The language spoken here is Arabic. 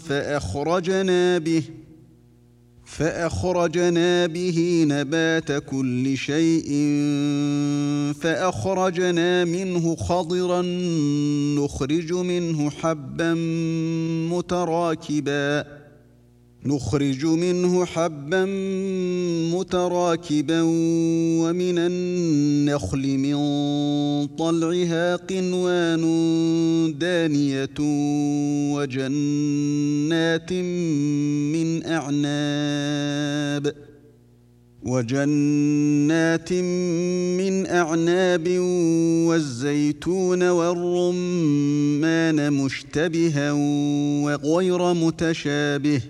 فأخرجنا به نبات كل شيء فأخرجنا منه خضرا نخرج منه حبا متراكبا ومن النخل من طلعها قنوان دانية وجنات من أعناب والزيتون والرمان مشتبها وغير متشابه